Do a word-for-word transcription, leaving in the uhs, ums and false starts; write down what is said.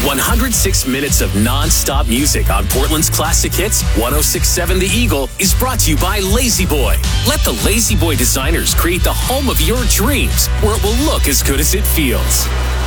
one hundred six minutes of non-stop music on Portland's classic hits. one oh six point seven The Eagle is brought to you by Lazy Boy. Let the Lazy Boy designers create the home of your dreams, where it will look as good as it feels.